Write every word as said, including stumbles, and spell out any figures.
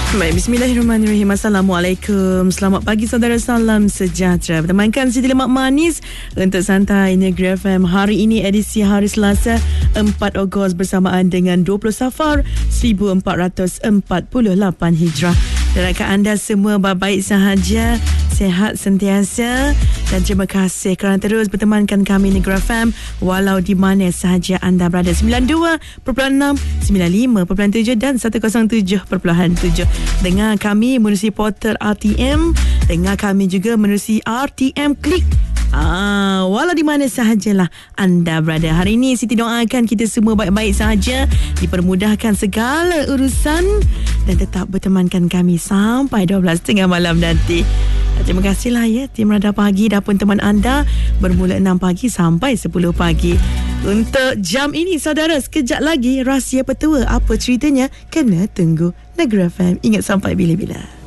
Baik, bismillahirrahmanirrahim. Assalamualaikum. Selamat pagi saudara, salam sejahtera. Bertemankan Siti Lemak Manis untuk Santai Negeri F M. Hari ini edisi hari Selasa empat Ogos bersamaan dengan dua puluh Safar seribu empat ratus empat puluh lapan Hijrah. Harapkan anda semua baik-baik sahaja, sehat sentiasa, dan terima kasih kerana terus bertemankan kami Negeri F M walau di mana sahaja anda berada. Sembilan puluh dua perpuluhan enam, sembilan puluh lima perpuluhan tujuh dan seratus tujuh perpuluhan tujuh. Dengar kami menerusi portal R T M, dengar kami juga menerusi R T M Klik. Ah, walau di mana sahajalah anda berada. Hari ini Siti doakan kita semua baik-baik sahaja, dipermudahkan segala urusan dan tetap bertemankan kami sampai dua belas tiga puluh malam nanti. Terima kasihlah ya tim Radar Pagi Dapur Teman anda bermula enam pagi sampai sepuluh pagi. Untuk jam ini saudara, sekejap lagi rahsia petua. Apa ceritanya? Kena tunggu Negeri F M. Ingat sampai bila-bila.